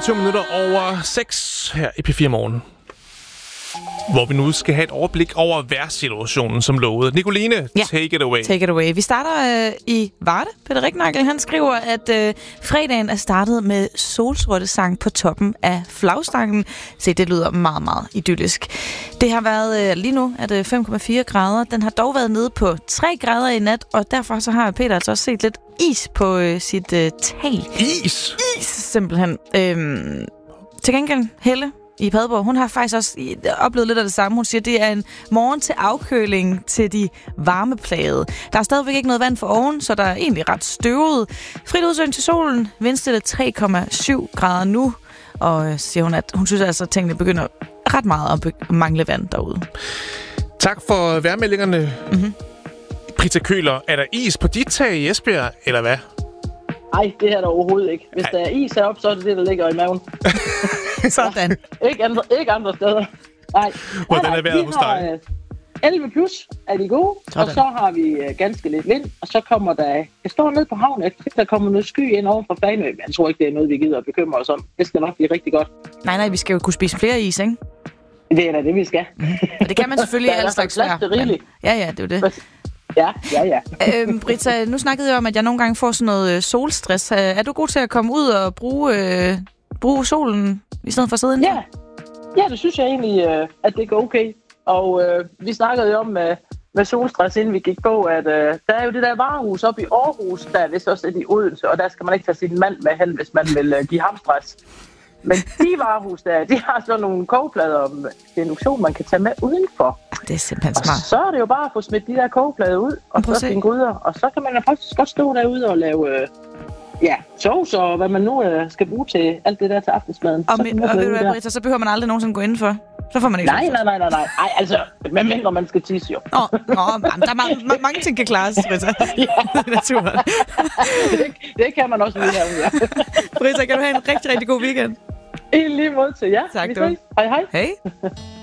21 minutter over 6 her i P4 Morgen. Hvor vi nu skal have et overblik over vejrsituationen, som lovet. Nicoline, take it away. Take it away. Vi starter i Varde. Peter Ricknagel, han skriver, at fredagen er startet med solsortesang på toppen af flagstangen. Se, det lyder meget, meget idyllisk. Det har været lige nu, at 5,4 grader. Den har dog været nede på 3 grader i nat, og derfor så har Peter altså også set lidt is på sit tag. Is? Is, simpelthen. Til gengæld, Helle i Padborg, hun har faktisk også oplevet lidt af det samme. Hun siger, at det er en morgen til afkøling til de varmeplagede. Der er stadigvæk ikke noget vand for oven, så der er egentlig ret støvet. Frit udsyn til solen, vindstille 3,7 grader nu. Og siger hun, at hun synes altså, at tingene begynder ret meget at mangle vand derude. Tak for vejrmeldingerne. Mm-hmm. Britta Køhler, er der is på dit tag i Esbjerg, eller hvad? Nej, det er der overhovedet ikke. Hvis der er is heroppe, så er det det, der ligger i maven. Sådan. ikke andre steder. Nej. Hvordan er vejret hos dig? 11 plus er de gode, sådan. Og så har vi ganske lidt vind, og så kommer der... Jeg står nede på havnen, der kommer noget sky ind over fra Fanø, men jeg tror ikke, det er noget, vi gider at bekymre os om. Det skal nok blive rigtig godt. Nej, vi skal jo kunne spise flere is, ikke? Det er da det, vi skal. Og det kan man selvfølgelig i alle slags vejr. Ja, det er jo det. Ja. Britta, nu snakkede jeg om, at jeg nogle gange får sådan noget solstress. Er du god til at komme ud og bruge solen, i stedet for at sidde inde? Ja, det synes jeg egentlig, at det går okay. Og vi snakkede jo om med solstress, inden vi gik på, at der er jo det der varehus oppe i Aarhus, der er vist også i Odense, og der skal man ikke tage sin mand med hen, hvis man vil give ham stress. Men de varehus der, de har så nogle kogeplader om induktion, man kan tage med udenfor. Det er simpelthen smart. Og så er det jo bare at få smidt de der kogeplader ud, og så sine gryder. Og så kan man faktisk godt stå derude og lave sovs og hvad man nu skal bruge til alt det der til aftensmaden. Og ved du hvad, Britta, så behøver man aldrig nogensinde gå indenfor. Så får man ikke Nej. Ej, altså, med mindre man skal tisse jo. Der er mange ting kan klares, Britta. Naturen. det kan man også vide herude, ja. Britta, kan du have en rigtig, rigtig god weekend? I lige måde til jer. Tak, du. Hej. Hej.